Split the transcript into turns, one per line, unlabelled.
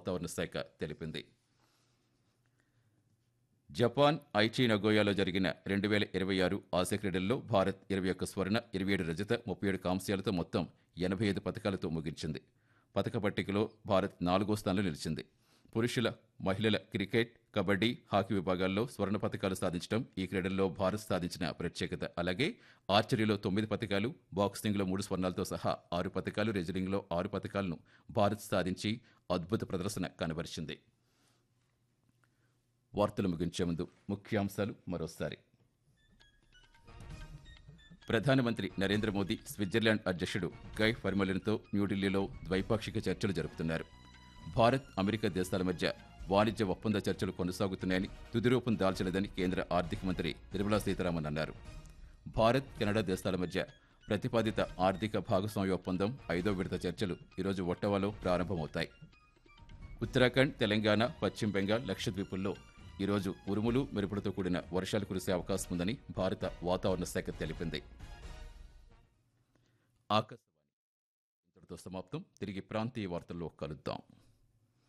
వాతావరణ శాఖ తెలిపింది. జపాన్ ఐచి నగోయాలో జరిగిన 2026 ఆసియా క్రీడల్లో భారత్ 21 స్వర్ణ, 27 రజత, 37 కాంస్యాలతో మొత్తం 85 పతకాలతో ముగించింది. పతక పట్టికలో భారత్ 4వ స్థానంలో నిలిచింది. పురుషుల, మహిళల క్రికెట్, కబడ్డీ, హాకీ విభాగాల్లో స్వర్ణ పతకాలు సాధించడం ఈ క్రీడల్లో భారత్ సాధించిన ప్రత్యేకత. అలాగే ఆర్చరీలో 9 పతకాలు, బాక్సింగ్లో 3 స్వర్ణాలతో సహా 6 పతకాలు, రెజ్లింగ్లో 6 పతకాలను భారత్ సాధించి అద్భుత ప్రదర్శన కనబరిచింది. వార్తలు ముగించే ముందు ముఖ్యాంశాలు మరోసారి. ప్రధానమంత్రి నరేంద్ర మోదీ స్విట్జర్లాండ్ అధ్యక్షుడు గై ఫర్మెలిన్తో న్యూఢిల్లీలో ద్వైపాక్షిక చర్చలు జరుపుతున్నారు. భారత్, అమెరికా దేశాల మధ్య వాణిజ్య ఒప్పంద చర్చలు కొనసాగుతున్నాయని, తుది రూపం దాల్చలేదని కేంద్ర ఆర్థిక మంత్రి నిర్మలా సీతారామన్ అన్నారు. భారత్, కెనడా దేశాల మధ్య ప్రతిపాదిత ఆర్థిక భాగస్వామ్య ఒప్పందం 5వ విడత చర్చలు ఈరోజు ఒట్టవాలో ప్రారంభమవుతాయి. ఉత్తరాఖండ్, తెలంగాణ, పశ్చిమ బెంగాల్, లక్షద్వీపుల్లో ఈరోజు ఉరుములు, మెరుపులతో కూడిన వర్షాలు కురిసే అవకాశం ఉందని భారత వాతావరణ శాఖ తెలిపింది. ఆకాశవాణి ఇంతటితో సమాప్తం. తిరిగి ప్రాంతీయ వార్తల్లో కలుద్దాం.